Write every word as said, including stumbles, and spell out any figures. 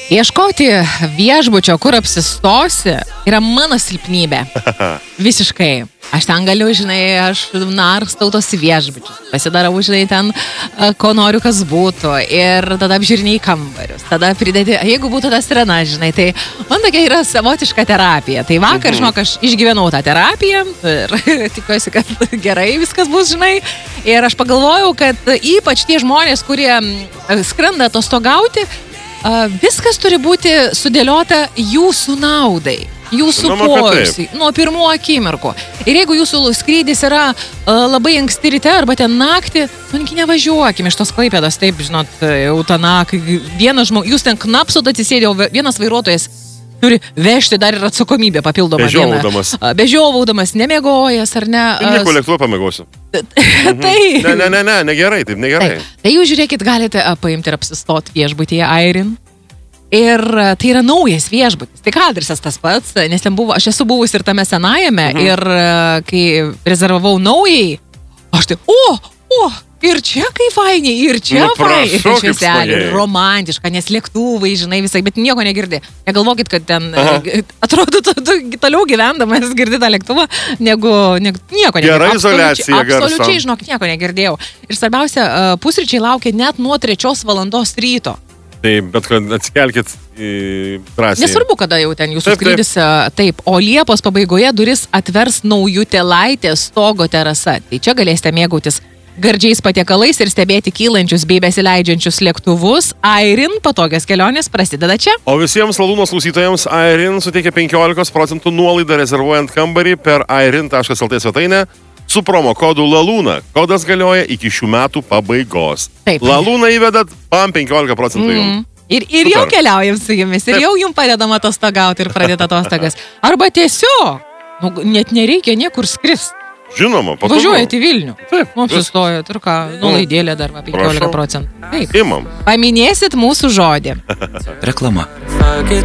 Ieškoti viešbučio, kur apsistosi, yra mano silpnybė. Visiškai. Aš ten galiu, žinai, aš narstau tos viešbučius. Pasidarau, žinai, ten, ko noriu, kas būtų. Ir tada apžiūriniai kambarius. Tada pridėti, jeigu būtų ta sirena, žinai, tai man tokia yra savotiška terapija. Tai vakar, mhm. žinok, aš išgyvenau tą terapiją ir tikiuosi, kad gerai viskas bus, žinai. Ir aš pagalvojau, kad ypač tie žmonės, kurie skrenda atostogauti, viskas turi būti sudėliota jūsų naudai, jūsų poilsiui, nuo pirmų akimirkų. Ir jeigu jūsų skrydis yra uh, labai anksti ryte arba ten naktį, manki nevažiuokim iš tos Klaipėdos, taip, žinot, jau tą naktį, vienas žmogus, jūs ten knapsot atsisėdė, vienas vairuotojas turi vežti dar ir atsakomybę papildomą vieną. Bežiovaudamas. Bežiovaudamas, nemiegojęs, ar ne? Nieko lėktuvo pamėgosiu. Mhm. Tai... Ne, ne, ne, ne, negerai, taip negerai. Tai, tai jūs žiūrėkit, galite paimti ir apsistoti viešbutyje Airin. Ir tai yra naujas viešbutis. Tik adresas tas pats, nes ten buvo, aš esu buvus ir tame senajame, mhm. ir kai rezervavau naujai, aš tai, o, o, ir čia kaip fainiai, ir čia nu, fainiai, švieselį, romantiška, nes lėktuvai, žinai, visai, bet nieko negirdi. Negalvokit, kad ten, Aha. atrodo, tu, tu toliau gyvendamas girdi tą lėktuvą, negu, negu nieko negirdi. Gera izoliacija garso. Absoliučiai, žinok, nieko negirdėjau. Ir svarbiausia, pusryčiai laukia net nuo trečios valandos ryto. Tai, bet kad atsikelkit į drąsiai. Nesvarbu, kada jau ten jūsų taip, skrydis, taip. taip, o Liepos pabaigoje duris atvers Naujutėlaitės stogo terasa. Tai čia galėsite mėgautis gardžiais patiekalais ir stebėti kylančius bei besileidžiančius lėktuvus. Airin patogios kelionės prasideda čia. O visiems Lalūnos klausytojams Airin suteikia penkiolika procentų nuolaidą rezervuojant kambarį per airin taškas lt svetainę su promo kodu Lalūna. Kodas galioja iki šių metų pabaigos. Taip. Lalūna įvedat, pam penkiolika procentų mm. jums. Ir, ir jau keliaujam su jumis, ir Taip. Jau jums padedam atostogauti ir pradėti atostogas. Arba tiesiog, nu, net nereikia niekur skristi. Žinoma, patogu. Važiuojate į Vilnių. Taip. Mums sustojot, ir ką, nulaidėlė dar va penkiolika procentų. Taip. Imam. Paminėsit mūsų žodį. Reklama.